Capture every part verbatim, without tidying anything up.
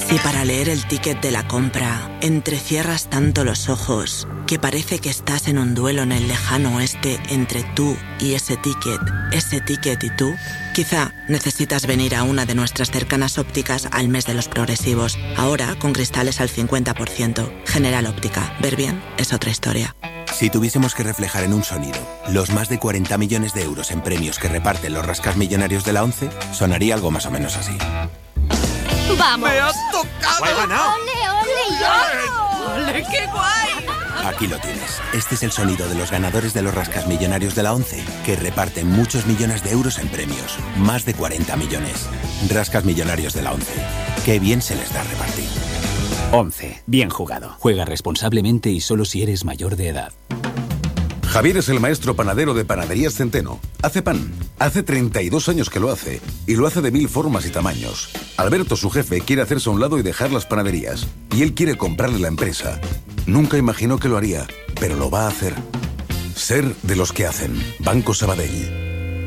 Si para leer el ticket de la compra entrecierras tanto los ojos que parece que estás en un duelo en el lejano oeste entre tú y ese ticket, ese ticket y tú, quizá necesitas venir a una de nuestras cercanas ópticas al mes de los progresivos, ahora con cristales al cincuenta por ciento. General Óptica. Ver bien es otra historia. Si tuviésemos que reflejar en un sonido los más de cuarenta millones de euros en premios que reparten los rascasmillonarios de la ONCE, sonaría algo más o menos así. ¡Vamos! ¡Me has tocado! ¡He ganado! ¡Ole, ole, yo! ¡Ole, qué guay! Aquí lo tienes. Este es el sonido de los ganadores de los rascasmillonarios de la ONCE, que reparten muchos millones de euros en premios. Más de cuarenta millones. Rascasmillonarios de la ONCE. Qué bien se les da repartir. ONCE. Bien jugado. Juega responsablemente y solo si eres mayor de edad. Javier es el maestro panadero de Panaderías Centeno. Hace pan. Hace treinta y dos años que lo hace. Y lo hace de mil formas y tamaños. Alberto, su jefe, quiere hacerse a un lado y dejar las panaderías. Y él quiere comprarle la empresa. Nunca imaginó que lo haría, pero lo va a hacer. Ser de los que hacen. Banco Sabadell.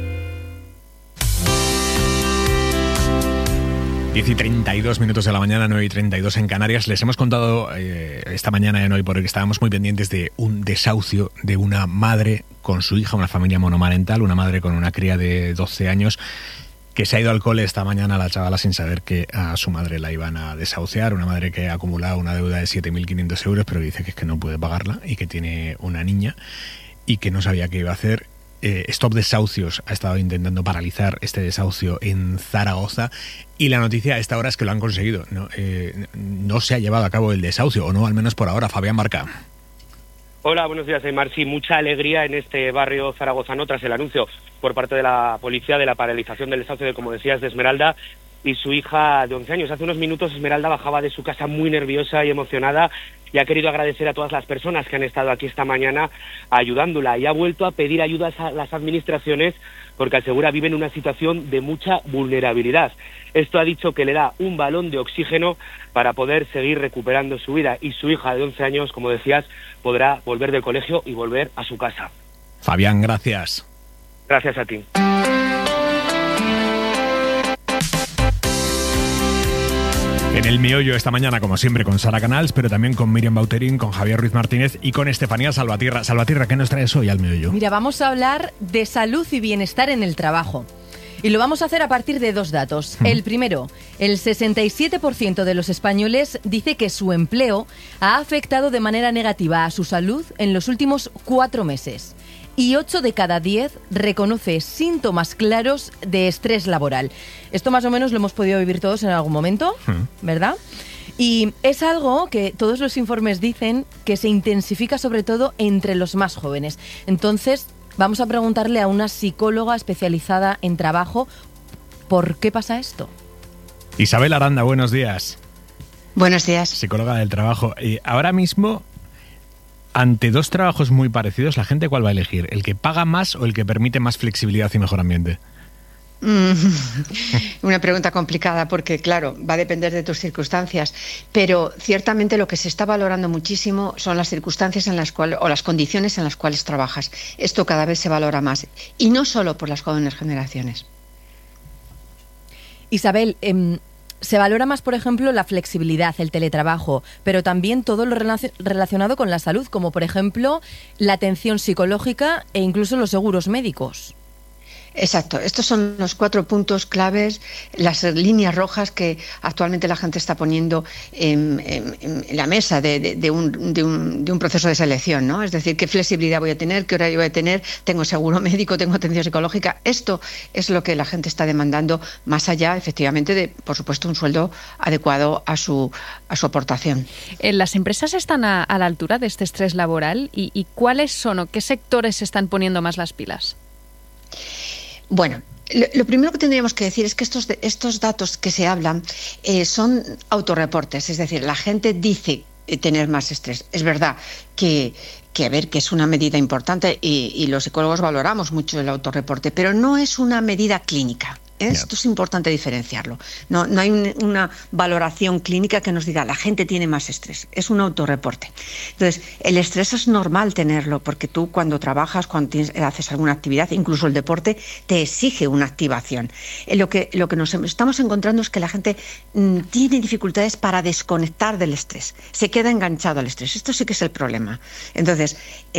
diez y treinta y dos minutos de la mañana, nueve y treinta y dos en Canarias. Les hemos contado eh, esta mañana en Hoy Por Hoy que estábamos muy pendientes de un desahucio de una madre con su hija, una familia monomarental, una madre con una cría de doce años que se ha ido al cole esta mañana la chavala sin saber que a su madre la iban a desahuciar. Una madre que ha acumulado una deuda de siete mil quinientos euros, pero dice que es que no puede pagarla y que tiene una niña y que no sabía qué iba a hacer. Eh, Stop Desahucios ha estado intentando paralizar este desahucio en Zaragoza y la noticia a esta hora es que lo han conseguido. No, eh, no se ha llevado a cabo el desahucio, o no, al menos por ahora. Fabián Marca. Hola, buenos días, Aymar. Sí, mucha alegría en este barrio zaragozano tras el anuncio por parte de la policía de la paralización del desahucio de, como decías, de Esmeralda y su hija de once años. Hace unos minutos Esmeralda bajaba de su casa muy nerviosa y emocionada y ha querido agradecer a todas las personas que han estado aquí esta mañana ayudándola y ha vuelto a pedir ayuda a las administraciones porque asegura vive en una situación de mucha vulnerabilidad. Esto ha dicho que le da un balón de oxígeno para poder seguir recuperando su vida y su hija de once años, como decías, podrá volver del colegio y volver a su casa. Fabián, gracias. Gracias a ti. En el meollo esta mañana, como siempre, con Sara Canals, pero también con Miriam Bauterín, con Javier Ruiz Martínez y con Estefanía Salvatierra. Salvatierra, ¿qué nos traes hoy al meollo? Mira, vamos a hablar de salud y bienestar en el trabajo. Y lo vamos a hacer a partir de dos datos. Mm. El primero, el sesenta y siete por ciento de los españoles dice que su empleo ha afectado de manera negativa a su salud en los últimos cuatro meses. Y ocho de cada diez reconoce síntomas claros de estrés laboral. Esto más o menos lo hemos podido vivir todos en algún momento, ¿verdad? Y es algo que todos los informes dicen que se intensifica sobre todo entre los más jóvenes. Entonces, vamos a preguntarle a una psicóloga especializada en trabajo ¿por qué pasa esto? Isabel Aranda, buenos días. Buenos días. Psicóloga del trabajo. Y ahora mismo, ante dos trabajos muy parecidos, ¿la gente cuál va a elegir? ¿El que paga más o el que permite más flexibilidad y mejor ambiente? Mm, una pregunta complicada porque, claro, va a depender de tus circunstancias, pero ciertamente lo que se está valorando muchísimo son las circunstancias en las cuales, o las condiciones en las cuales trabajas. Esto cada vez se valora más, y no solo por las jóvenes generaciones. Isabel, eh, se valora más, por ejemplo, la flexibilidad, el teletrabajo, pero también todo lo relacionado con la salud, como por ejemplo la atención psicológica e incluso los seguros médicos. Exacto, estos son los cuatro puntos claves, las líneas rojas que actualmente la gente está poniendo en, en, en la mesa de, de, de, un, de, un, de un proceso de selección, ¿no? Es decir, qué flexibilidad voy a tener, qué horario voy a tener, tengo seguro médico, tengo atención psicológica. Esto es lo que la gente está demandando, más allá, efectivamente, de, por supuesto, un sueldo adecuado a su, a su aportación. ¿Las empresas están a, a la altura de este estrés laboral? ¿Y, y cuáles son o qué sectores se están poniendo más las pilas? Bueno, lo, lo primero que tendríamos que decir es que estos, estos datos que se hablan eh, son autorreportes, es decir, la gente dice tener más estrés. Es verdad que, que a ver, que es una medida importante y, y los psicólogos valoramos mucho el autorreporte, pero no es una medida clínica. Esto es importante diferenciarlo. No, no hay un, una valoración clínica que nos diga la gente tiene más estrés. Es un autorreporte. Entonces, el estrés es normal tenerlo porque tú cuando trabajas, cuando tienes, haces alguna actividad, incluso el deporte, te exige una activación. Eh, lo que, lo que nos estamos encontrando es que la gente mm, tiene dificultades para desconectar del estrés. Se queda enganchado al estrés. Esto sí que es el problema. Entonces,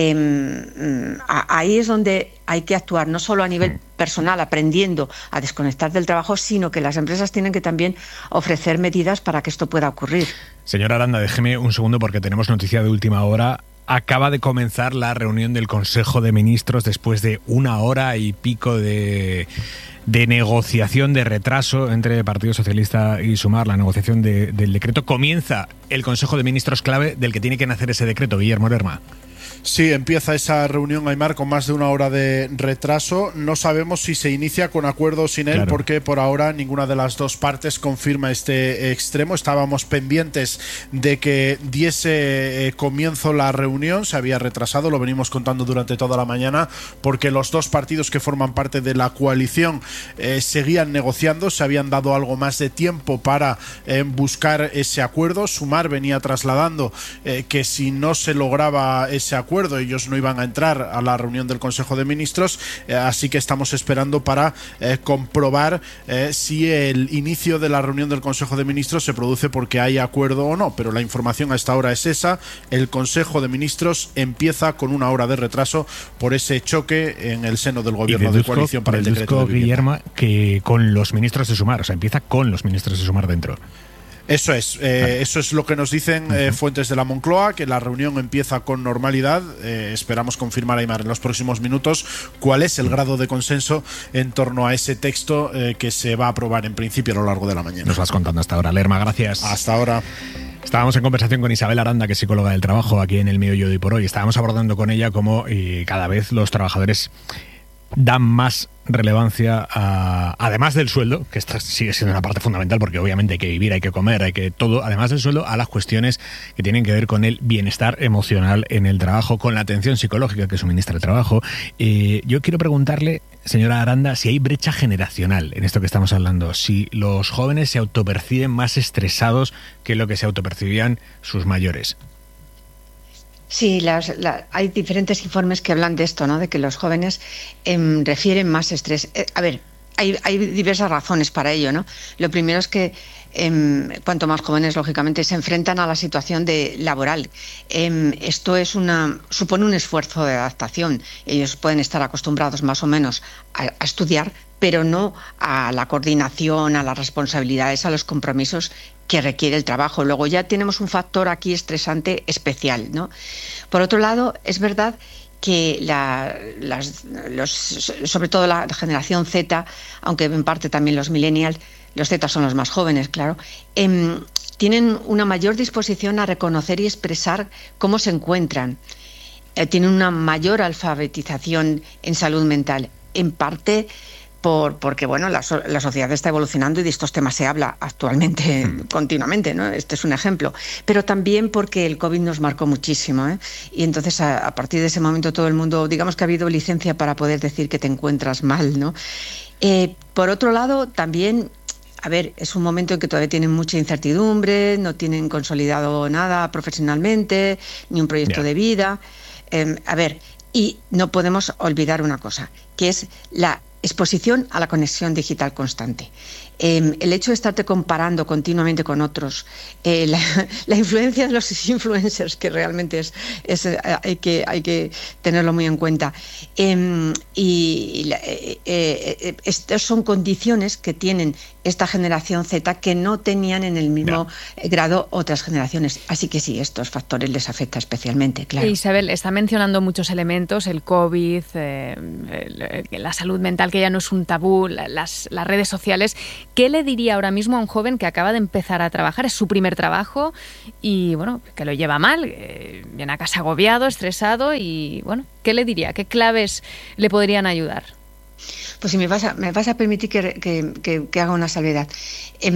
eh, ahí es donde hay que actuar, no solo a nivel personal, aprendiendo a desconectar del trabajo, sino que las empresas tienen que también ofrecer medidas para que esto pueda ocurrir. Señora Aranda, déjeme un segundo porque tenemos noticia de última hora. Acaba de comenzar la reunión del Consejo de Ministros después de una hora y pico de, de negociación, de retraso entre el Partido Socialista y Sumar, la negociación de, del decreto. Comienza el Consejo de Ministros clave del que tiene que nacer ese decreto, Guillermo Lerma. Sí, empieza esa reunión, Aimar, con más de una hora de retraso. No sabemos si se inicia con acuerdo o sin él, claro, porque por ahora ninguna de las dos partes confirma este extremo. Estábamos pendientes de que diese eh, comienzo la reunión. Se había retrasado, lo venimos contando durante toda la mañana, porque los dos partidos que forman parte de la coalición eh, seguían negociando. Se habían dado algo más de tiempo para eh, buscar ese acuerdo. Sumar venía trasladando eh, que si no se lograba ese acuerdo, ellos no iban a entrar a la reunión del Consejo de Ministros, eh, así que estamos esperando para eh, comprobar eh, si el inicio de la reunión del Consejo de Ministros se produce porque hay acuerdo o no, pero la información a esta hora es esa. El Consejo de Ministros empieza con una hora de retraso por ese choque en el seno del gobierno deduzco, de coalición para el decreto de Guillermo, que con los ministros de Sumar, o sea, empieza con los ministros de Sumar dentro. Eso es, eh, eso es lo que nos dicen eh, fuentes de la Moncloa, que la reunión empieza con normalidad. Eh, esperamos confirmar, Aimar, en los próximos minutos cuál es el grado de consenso en torno a ese texto eh, que se va a aprobar en principio a lo largo de la mañana. Nos vas contando hasta ahora, Lerma, gracias. Hasta ahora. Estábamos en conversación con Isabel Aranda, que es psicóloga del trabajo aquí en El Meollo de Hoy por Hoy. Estábamos abordando con ella cómo eh, cada vez los trabajadores dan más relevancia a, además del sueldo, que esta sigue siendo una parte fundamental porque obviamente hay que vivir, hay que comer, hay que todo, además del sueldo, a las cuestiones que tienen que ver con el bienestar emocional en el trabajo, con la atención psicológica que suministra el trabajo. Eh, yo quiero preguntarle, señora Aranda, si hay brecha generacional en esto que estamos hablando, si los jóvenes se autoperciben más estresados que lo que se autopercibían sus mayores. Sí, las, la, hay diferentes informes que hablan de esto, ¿no? De que los jóvenes eh, refieren más estrés. Eh, a ver, hay, hay diversas razones para ello, ¿no? Lo primero es que eh, cuanto más jóvenes, lógicamente, se enfrentan a la situación de laboral. Eh, esto es una supone un esfuerzo de adaptación. Ellos pueden estar acostumbrados más o menos a, a estudiar, pero no a la coordinación, a las responsabilidades, a los compromisos que requiere el trabajo. Luego ya tenemos un factor aquí estresante especial, ¿no? Por otro lado, es verdad que la, las, los, sobre todo la generación Z, aunque en parte también los millennials, los Z son los más jóvenes, claro, eh, tienen una mayor disposición a reconocer y expresar cómo se encuentran. Eh, tienen una mayor alfabetización en salud mental, en parte Por, porque bueno, la, la sociedad está evolucionando y de estos temas se habla actualmente mm. continuamente, ¿no? Este es un ejemplo. Pero también porque el COVID nos marcó muchísimo, ¿eh? Y entonces a, a partir de ese momento todo el mundo, digamos que ha habido licencia para poder decir que te encuentras mal, ¿no? Eh, por otro lado, también, a ver, es un momento en que todavía tienen mucha incertidumbre, no tienen consolidado nada profesionalmente, ni un proyecto yeah. de vida. Eh, a ver, y no podemos olvidar una cosa, que es la exposición a la conexión digital constante. Eh, el hecho de estarte comparando continuamente con otros, eh, la, la influencia de los influencers, que realmente es, es hay que hay que tenerlo muy en cuenta. Eh, y eh, eh, estas son condiciones que tienen esta generación Z que no tenían en el mismo no. grado otras generaciones. Así que sí, estos factores les afecta especialmente, claro. Isabel, está mencionando muchos elementos, el COVID, eh, la salud mental, que ya no es un tabú, las, las redes sociales. ¿Qué le diría ahora mismo a un joven que acaba de empezar a trabajar? Es su primer trabajo y, bueno, que lo lleva mal, eh, viene a casa agobiado, estresado y, bueno, ¿qué le diría? ¿Qué claves le podrían ayudar? Pues si me vas a, me vas a permitir que, que, que, que haga una salvedad. Eh,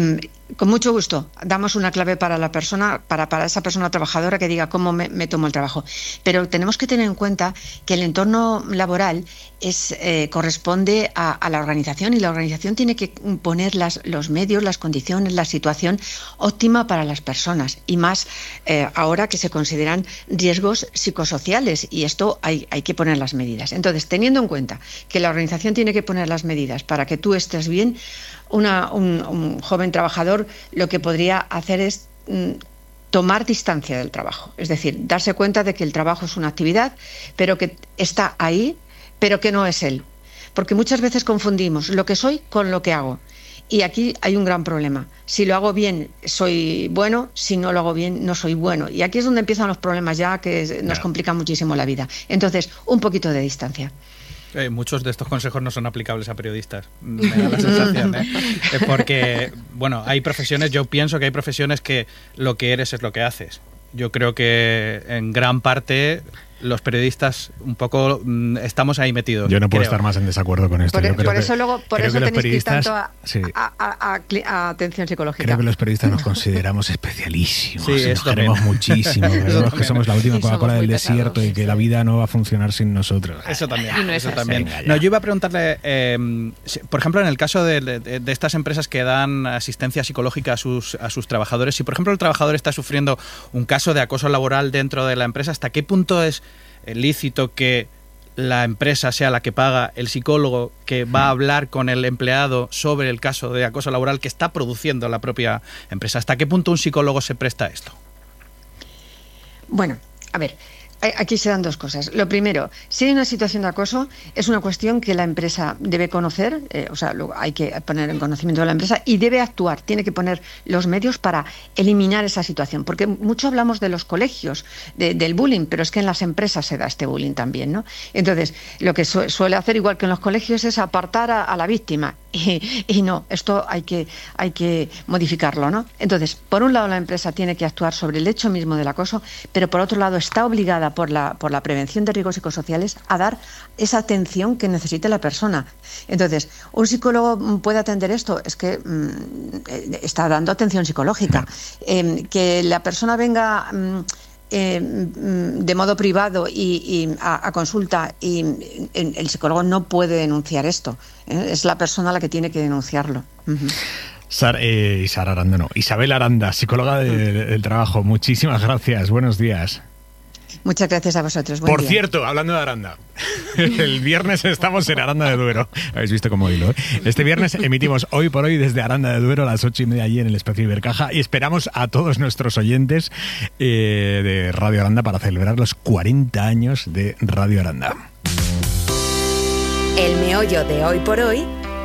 Con mucho gusto. Damos una clave para la persona, para, para esa persona trabajadora que diga cómo me, me tomo el trabajo. Pero tenemos que tener en cuenta que el entorno laboral es, eh, corresponde a, a la organización, y la organización tiene que poner las, los medios, las condiciones, la situación óptima para las personas, y más eh, ahora que se consideran riesgos psicosociales, y esto hay, hay que poner las medidas. Entonces, teniendo en cuenta que la organización tiene que poner las medidas para que tú estés bien, Una, un, un joven trabajador lo que podría hacer es mm, tomar distancia del trabajo, es decir, darse cuenta de que el trabajo es una actividad, pero que está ahí, pero que no es él, porque muchas veces confundimos lo que soy con lo que hago, y aquí hay un gran problema. Si lo hago bien, soy bueno; si no lo hago bien, no soy bueno, y aquí es donde empiezan los problemas ya, que nos complican muchísimo la vida. Entonces, un poquito de distancia. Eh, muchos de estos consejos no son aplicables a periodistas, me da la sensación, ¿eh? Eh, porque, bueno, hay profesiones, yo pienso que hay profesiones que lo que eres es lo que haces. Yo creo que en gran parte los periodistas un poco mmm, estamos ahí metidos. Yo no puedo creo. estar más en desacuerdo con esto. Por, Yo creo por que, eso luego, por eso tenéis que ir tanto a, sí. a, a, a, a atención psicológica. Creo que los periodistas nos consideramos especialísimos. Sí, nos queremos muchísimo. Creemos que somos la última Coca-Cola del desierto pesados. Y que la vida no va a funcionar sin nosotros. Eso también. Y no es eso así. también. Venga, no, yo iba a preguntarle, eh, si, por ejemplo, en el caso de, de, de estas empresas que dan asistencia psicológica a sus, a sus trabajadores, si por ejemplo el trabajador está sufriendo un caso de acoso laboral dentro de la empresa, ¿hasta qué punto es lícito que la empresa sea la que paga el psicólogo que va a hablar con el empleado sobre el caso de acoso laboral que está produciendo la propia empresa? ¿Hasta qué punto un psicólogo se presta a esto? Bueno, a ver, aquí se dan dos cosas. Lo primero, si hay una situación de acoso, es una cuestión que la empresa debe conocer, eh, o sea, lo, hay que poner en conocimiento de la empresa, y debe actuar, tiene que poner los medios para eliminar esa situación, porque mucho hablamos de los colegios, de, del bullying, pero es que en las empresas se da este bullying también, ¿no? Entonces, lo que su, suele hacer, igual que en los colegios, es apartar a, a la víctima, y, y no, esto hay que, hay que modificarlo, ¿no? Entonces, por un lado la empresa tiene que actuar sobre el hecho mismo del acoso, pero por otro lado está obligada por la, por la prevención de riesgos psicosociales a dar esa atención que necesite la persona. Entonces, ¿un psicólogo puede atender esto? Es que mmm, está dando atención psicológica. Eh, que la persona venga mmm, eh, de modo privado y, y a, a consulta, y el psicólogo no puede denunciar esto. ¿eh? Es la persona la que tiene que denunciarlo. Uh-huh. Sar, eh, Sara Aranda, no. Isabel Aranda, psicóloga de, del trabajo. Muchísimas gracias. Buenos días. Muchas gracias a vosotros. Buen Por día. cierto, hablando de Aranda, el viernes estamos en Aranda de Duero. Habéis visto cómo hilo, ¿eh? Este viernes emitimos Hoy por Hoy desde Aranda de Duero a las ocho y media allí en el espacio Ibercaja, y esperamos a todos nuestros oyentes eh, de Radio Aranda para celebrar los cuarenta años de Radio Aranda. El meollo de Hoy por Hoy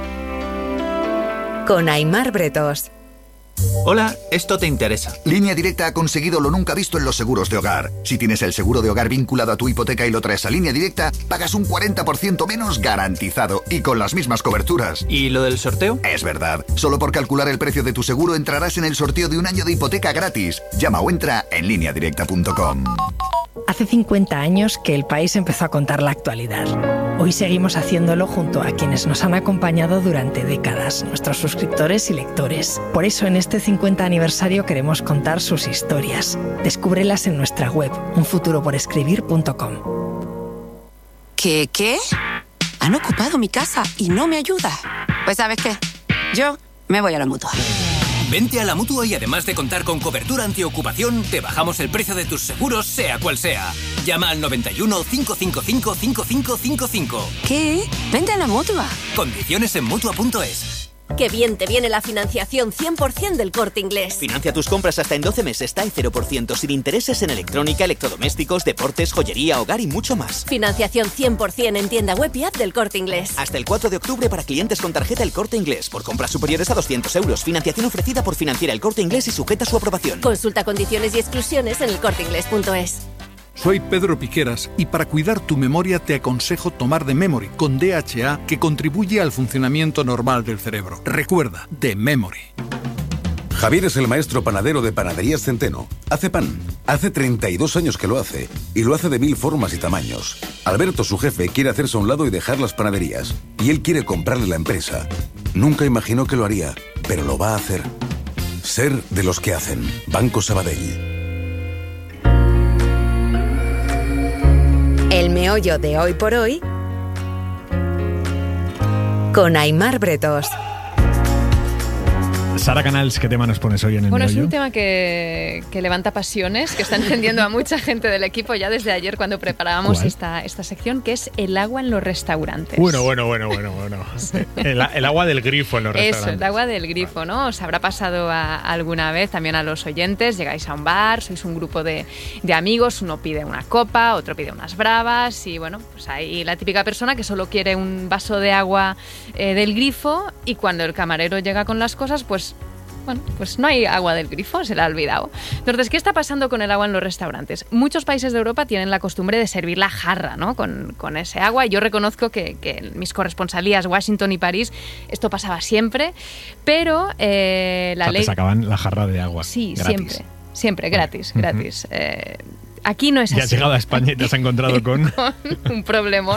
con Aimar Bretos. Hola, esto te interesa. Línea Directa ha conseguido lo nunca visto en los seguros de hogar. Si tienes el seguro de hogar vinculado a tu hipoteca y lo traes a Línea Directa, pagas un cuarenta por ciento menos garantizado y con las mismas coberturas. ¿Y lo del sorteo? Es verdad. Solo por calcular el precio de tu seguro entrarás en el sorteo de un año de hipoteca gratis. Llama o entra en línea directa punto com. Hace cincuenta años que el país empezó a contar la actualidad. Hoy seguimos haciéndolo junto a quienes nos han acompañado durante décadas, nuestros suscriptores y lectores. Por eso en este cincuenta aniversario queremos contar sus historias. Descúbrelas en nuestra web, un futuro por escribir punto com. ¿Qué, qué? Han ocupado mi casa y no me ayuda. Pues ¿sabes qué? Yo me voy a la Mutua. Vente a la Mutua y además de contar con cobertura antiocupación, te bajamos el precio de tus seguros, sea cual sea. Llama al noventa y uno, cinco cinco cinco, cinco cinco cinco cinco. ¿Qué? Vente a la Mutua. Condiciones en Mutua punto es. Qué bien te viene la financiación cien por ciento del Corte Inglés. Financia tus compras hasta en doce meses, T A E cero por ciento, sin intereses en electrónica, electrodomésticos, deportes, joyería, hogar y mucho más. Financiación cien por ciento en tienda web y app del Corte Inglés. Hasta el cuatro de octubre para clientes con tarjeta El Corte Inglés. Por compras superiores a doscientos euros. Financiación ofrecida por Financiera El Corte Inglés y sujeta a su aprobación. Consulta condiciones y exclusiones en el corte inglés punto es. Soy Pedro Piqueras y para cuidar tu memoria te aconsejo tomar The Memory con D H A, que contribuye al funcionamiento normal del cerebro. Recuerda, The Memory. Javier es el maestro panadero de Panaderías Centeno. Hace pan. Hace treinta y dos años que lo hace. Y lo hace de mil formas y tamaños. Alberto, su jefe, quiere hacerse a un lado y dejar las panaderías. Y él quiere comprarle la empresa. Nunca imaginó que lo haría, pero lo va a hacer. Ser de los que hacen. Banco Sabadell. El meollo de Hoy por Hoy con Aimar Bretos. Sara Canals, ¿qué tema nos pones hoy en el Bueno, meollo? es un tema que, que levanta pasiones, que está encendiendo a mucha gente del equipo ya desde ayer cuando preparábamos esta, esta sección, que es el agua en los restaurantes. Bueno, bueno, bueno, bueno, bueno. El, el agua del grifo en los Eso, restaurantes. el agua del grifo, ¿no? Os habrá pasado a, alguna vez también a los oyentes, llegáis a un bar, sois un grupo de, de amigos, uno pide una copa, otro pide unas bravas y bueno, pues hay la típica persona que solo quiere un vaso de agua eh, del grifo y cuando el camarero llega con las cosas, pues bueno, pues no hay agua del grifo, se la ha olvidado. Entonces, ¿qué está pasando con el agua en los restaurantes? Muchos países de Europa tienen la costumbre de servir la jarra, ¿no? Con, con ese agua. Y yo reconozco que, que en mis corresponsalías, Washington y París, esto pasaba siempre, pero eh, la o sea, ley... te sacaban la jarra de agua. Sí, gratis. siempre, siempre, gratis, gratis. Uh-huh. eh, Aquí no es así. Ya has llegado a España y te has encontrado con... con un problemón.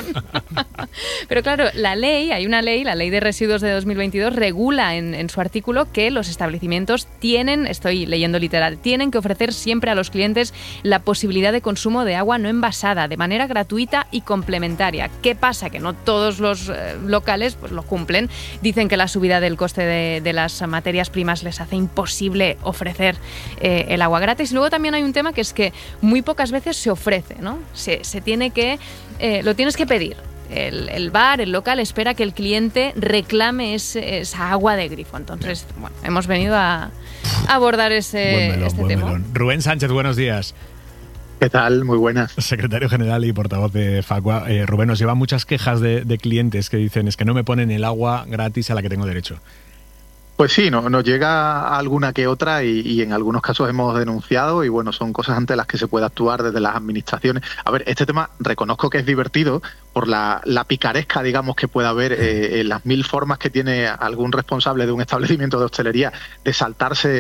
Pero claro, la ley, hay una ley, la Ley de Residuos de dos mil veintidós, regula en, en su artículo que los establecimientos tienen, estoy leyendo literal, tienen que ofrecer siempre a los clientes la posibilidad de consumo de agua no envasada, de manera gratuita y complementaria. ¿Qué pasa? Que no todos los eh, locales pues, lo cumplen. Dicen que la subida del coste de, de las materias primas les hace imposible ofrecer eh, el agua gratis. Y luego también hay un tema que es que muy poco pocas veces se ofrece, ¿no? Se, se tiene que, eh, lo tienes que pedir. El, el bar, el local, espera que el cliente reclame ese, esa agua de grifo. Entonces, bueno, hemos venido a, a abordar ese, buen melón, este buen tema. Melón. Rubén Sánchez, buenos días. ¿Qué tal? Muy buenas. Secretario General y portavoz de Facua. Eh, Rubén, nos llevan muchas quejas de, de clientes que dicen es que no me ponen el agua gratis a la que tengo derecho. Pues sí, no, nos llega alguna que otra y, y en algunos casos hemos denunciado y bueno, son cosas ante las que se puede actuar desde las administraciones. A ver, este tema reconozco que es divertido por la, la picaresca, digamos, que puede haber eh, en las mil formas que tiene algún responsable de un establecimiento de hostelería de saltarse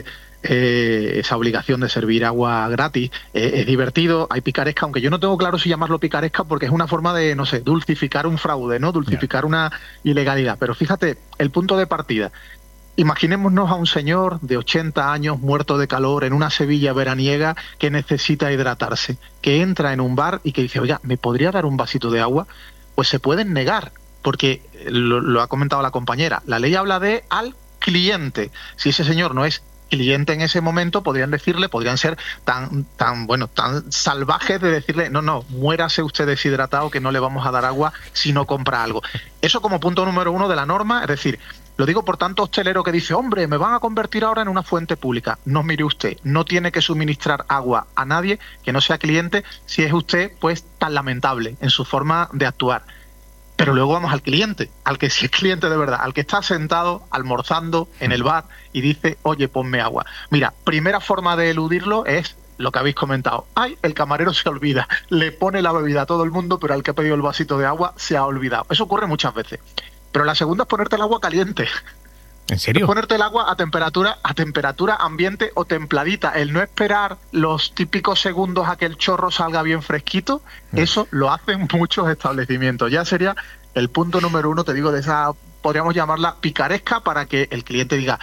eh, esa obligación de servir agua gratis. Eh, es divertido, hay picaresca, aunque yo no tengo claro si llamarlo picaresca porque es una forma de, no sé, dulcificar un fraude, ¿no? Dulcificar yeah. una ilegalidad. Pero fíjate, el punto de partida. Imaginémonos a un señor de ochenta años muerto de calor en una Sevilla veraniega que necesita hidratarse, que entra en un bar y que dice, oiga, ¿me podría dar un vasito de agua? Pues se pueden negar, porque lo, lo ha comentado la compañera, la ley habla de al cliente. Si ese señor no es cliente en ese momento, podrían decirle, podrían ser tan, tan, bueno, tan salvajes de decirle, no, no, muérase usted deshidratado que no le vamos a dar agua si no compra algo. Eso como punto número uno de la norma, es decir, lo digo por tanto hostelero que dice, hombre, me van a convertir ahora en una fuente pública. No, mire usted, no tiene que suministrar agua a nadie que no sea cliente si es usted pues tan lamentable en su forma de actuar. Pero luego vamos al cliente, al que sí es cliente de verdad, al que está sentado almorzando en el bar y dice, oye, ponme agua. Mira, primera forma de eludirlo es lo que habéis comentado. Ay, el camarero se olvida, le pone la bebida a todo el mundo, pero al que ha pedido el vasito de agua se ha olvidado. Eso ocurre muchas veces. Pero la segunda es ponerte el agua caliente. ¿En serio? Es ponerte el agua a temperatura, a temperatura ambiente o templadita. El no esperar los típicos segundos a que el chorro salga bien fresquito, mm. eso lo hacen muchos establecimientos. Ya sería el punto número uno, te digo, de esa, podríamos llamarla picaresca, para que el cliente diga,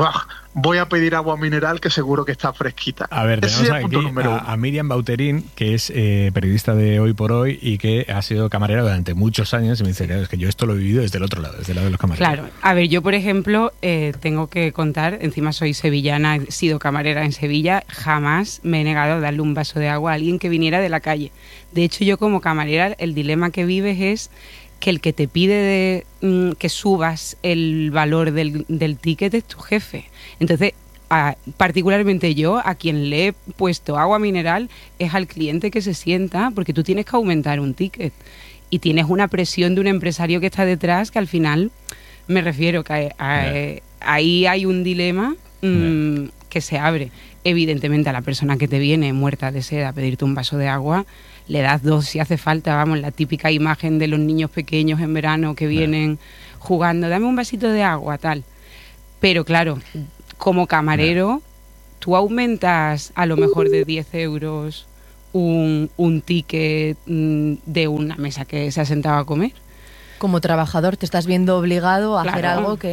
voy a pedir agua mineral que seguro que está fresquita. A ver, tenemos aquí a, a Miriam Bauterín, que es eh, periodista de Hoy por Hoy y que ha sido camarera durante muchos años y me dice, claro, es que yo esto lo he vivido desde el otro lado, desde el lado de los camareros. Claro, a ver, yo por ejemplo eh, tengo que contar, encima soy sevillana, he sido camarera en Sevilla, jamás me he negado a darle un vaso de agua a alguien que viniera de la calle. De hecho, yo como camarera, el dilema que vives es que el que te pide de, mm, que subas el valor del, del ticket es tu jefe. Entonces, a, particularmente yo, a quien le he puesto agua mineral es al cliente que se sienta, porque tú tienes que aumentar un ticket y tienes una presión de un empresario que está detrás que al final, me refiero que a, a, yeah. ahí hay un dilema mm, yeah. que se abre. Evidentemente a la persona que te viene muerta de sed a pedirte un vaso de agua, le das dos si hace falta, vamos, la típica imagen de los niños pequeños en verano que vienen yeah. jugando, dame un vasito de agua, tal. Pero claro, como camarero, yeah. tú aumentas a lo mejor de diez euros un, un ticket de una mesa que se ha sentado a comer. Como trabajador te estás viendo obligado a claro. hacer algo que...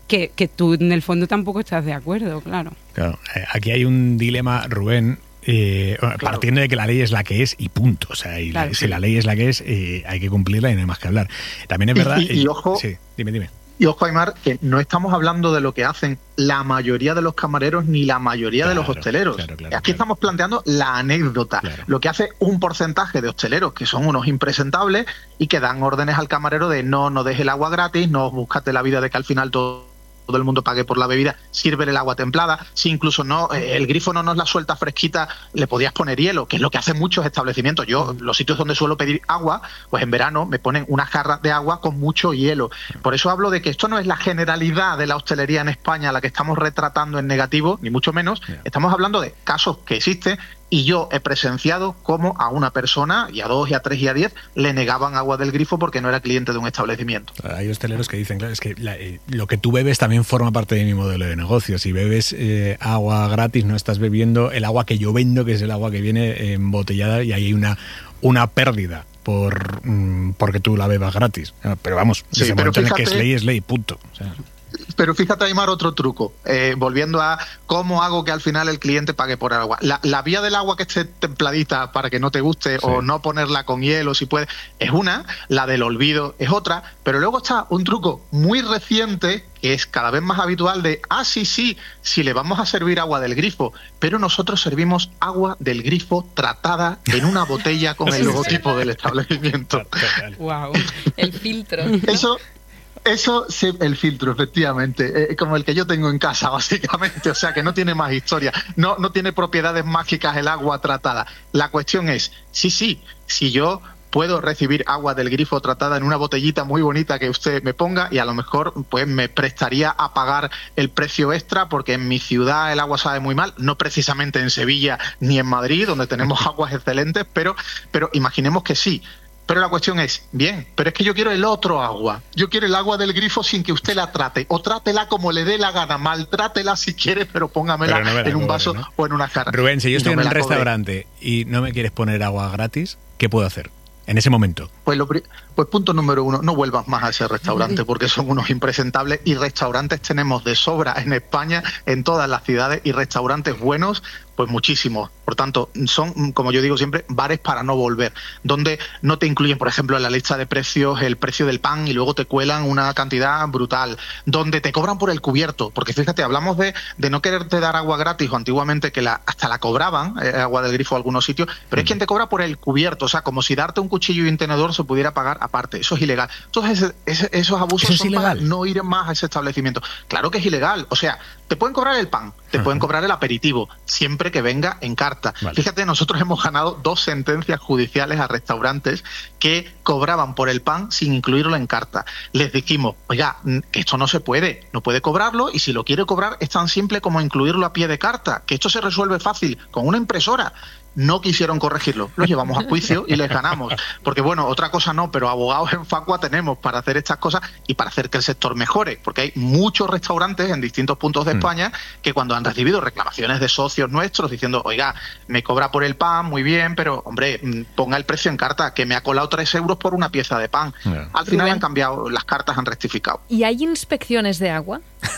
que, que tú en el fondo tampoco estás de acuerdo, claro. Claro, aquí hay un dilema, Rubén, eh, claro. partiendo de que la ley es la que es y punto. O sea, y claro, la, sí. si la ley es la que es, eh, hay que cumplirla y no hay más que hablar. También es verdad... Y, y, y ojo... Sí, dime, dime. Y ojo, Aimar, que no estamos hablando de lo que hacen la mayoría de los camareros ni la mayoría claro, de los hosteleros. Claro, claro, Aquí claro. estamos planteando la anécdota, claro. lo que hace un porcentaje de hosteleros que son unos impresentables y que dan órdenes al camarero de no, no deje el agua gratis, no búscate la vida de que al final todo... todo el mundo pague por la bebida, sírvele el agua templada, si incluso no eh, el grifo no nos la suelta fresquita, le podías poner hielo, que es lo que hacen muchos establecimientos. Yo, los sitios donde suelo pedir agua, pues en verano me ponen unas jarras de agua con mucho hielo. Por eso hablo de que esto no es la generalidad de la hostelería en España la que estamos retratando en negativo, ni mucho menos. Estamos hablando de casos que existen. Y yo he presenciado cómo a una persona, y a dos, y a tres, y a diez, le negaban agua del grifo porque no era cliente de un establecimiento. Hay hosteleros que dicen, claro, es que la, eh, lo que tú bebes también forma parte de mi modelo de negocio. Si bebes eh, agua gratis, no estás bebiendo el agua que yo vendo, que es el agua que viene embotellada, y ahí hay una, una pérdida por mm, porque tú la bebas gratis. Pero vamos, sí, desde el momento fíjate, en el que es ley, es ley, punto. O sea, Pero fíjate, Aimar, otro truco, eh, volviendo a cómo hago que al final el cliente pague por el agua. La, la vía del agua que esté templadita para que no te guste, sí. o no ponerla con hielo si puedes, es una, la del olvido es otra, pero luego está un truco muy reciente que es cada vez más habitual de, ah, sí, sí, si le vamos a servir agua del grifo, pero nosotros servimos agua del grifo tratada en una botella con el logotipo del establecimiento. Wow, el filtro. Eso... Eso, sí, el filtro, efectivamente, eh, como el que yo tengo en casa, básicamente, o sea que no tiene más historia, no, no tiene propiedades mágicas el agua tratada. La cuestión es, sí, sí, si yo puedo recibir agua del grifo tratada en una botellita muy bonita que usted me ponga y a lo mejor pues me prestaría a pagar el precio extra porque en mi ciudad el agua sabe muy mal, no precisamente en Sevilla ni en Madrid, donde tenemos aguas excelentes, pero, pero imaginemos que sí. Pero la cuestión es, bien, pero es que yo quiero el otro agua. Yo quiero el agua del grifo sin que usted la trate. O trátela como le dé la gana, maltrátela si quiere, pero póngamela pero no en un vaso, ¿no? O en una jarra. Rubén, si yo estoy no en un restaurante cobre. y no me quieres poner agua gratis, ¿qué puedo hacer en ese momento? Pues, lo, pues punto número uno, no vuelvas más a ese restaurante porque son unos impresentables y restaurantes tenemos de sobra en España, en todas las ciudades, y restaurantes buenos, pues muchísimos. Por tanto, son, como yo digo siempre, bares para no volver, donde no te incluyen, por ejemplo, en la lista de precios el precio del pan y luego te cuelan una cantidad brutal, donde te cobran por el cubierto, porque fíjate, hablamos de, de no quererte dar agua gratis, o antiguamente que la, hasta la cobraban, eh, agua del grifo en algunos sitios, pero es quien te cobra por el cubierto, o sea, como si darte un cuchillo y un tenedor se pudiera pagar aparte. Eso es ilegal. Entonces, ese, esos abusos ¿Eso es son ilegal? para no ir más a ese establecimiento. Claro que es ilegal. O sea, te pueden cobrar el pan, te Ajá. pueden cobrar el aperitivo, siempre que venga en carta. Vale. Fíjate, nosotros hemos ganado dos sentencias judiciales a restaurantes que cobraban por el pan sin incluirlo en carta. Les dijimos, oiga, que esto no se puede, no puede cobrarlo, y si lo quiere cobrar es tan simple como incluirlo a pie de carta, que esto se resuelve fácil con una impresora. No quisieron corregirlo, los llevamos a juicio y les ganamos, porque bueno, otra cosa no, pero abogados en Facua tenemos para hacer estas cosas y para hacer que el sector mejore, porque hay muchos restaurantes en distintos puntos de mm. España que cuando han recibido reclamaciones de socios nuestros diciendo, oiga, me cobra por el pan, muy bien, pero hombre, ponga el precio en carta, que me ha colado tres euros por una pieza de pan. Yeah. Al final Rubén. han cambiado, las cartas han rectificado. ¿Y hay inspecciones de agua?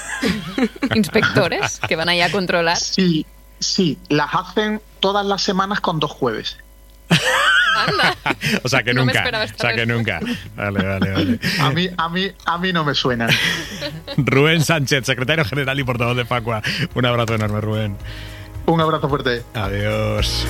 ¿Inspectores que van ahí a controlar? Sí. Sí, las hacen todas las semanas con dos jueves. Anda. O sea que no nunca. O sea que nunca. Vale, vale, vale. A mí, a mí, a mí no me suenan. Rubén Sánchez, secretario general y portavoz de Facua. Un abrazo enorme, Rubén. Un abrazo fuerte. Adiós.